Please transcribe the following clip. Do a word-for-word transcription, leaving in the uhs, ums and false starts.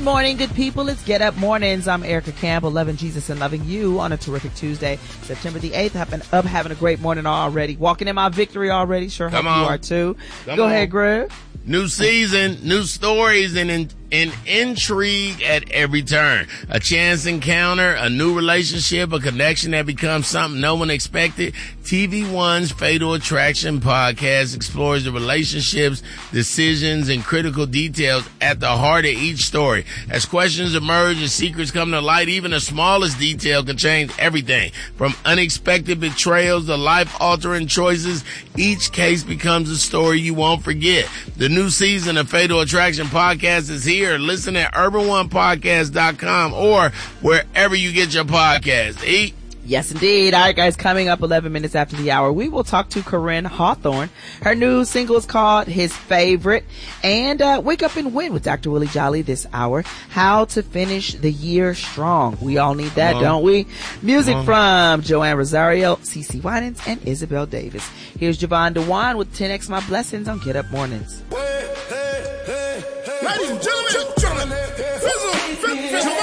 Good morning, good people. It's Get Up Mornings. I'm Erica Campbell, loving Jesus and loving you on a terrific Tuesday, September the eighth. I've up having a great morning already. Walking in my victory already. Sure hope Come on. you are too. Come Go on. ahead, Greg. New season, new stories, and in, and intrigue at every turn. A chance encounter, a new relationship, a connection that becomes something no one expected. T V One's Fatal Attraction podcast explores the relationships, decisions, and critical details at the heart of each story. As questions emerge and secrets come to light, even the smallest detail can change everything. From unexpected betrayals to life-altering choices, each case becomes a story you won't forget. The new season of Fatal Attraction podcast is here. Listen at urban one podcast dot com or wherever you get your podcasts. Eat. Yes, indeed. All right, guys, coming up eleven minutes after the hour, we will talk to Corinne Hawthorne. Her new single is called His Favorite. And uh, Wake Up and Win with Doctor Willie Jolly this hour. How to finish the year strong. We all need that, don't we? Music from Joanne Rosario, CeCe Winans, and Isabel Davis. Here's Javon DeWan with ten X My Blessings on Get Up Mornings. Hey, hey, hey, hey. Ladies and gentlemen, gentlemen, Fizzle, Fizzle, Fizzle.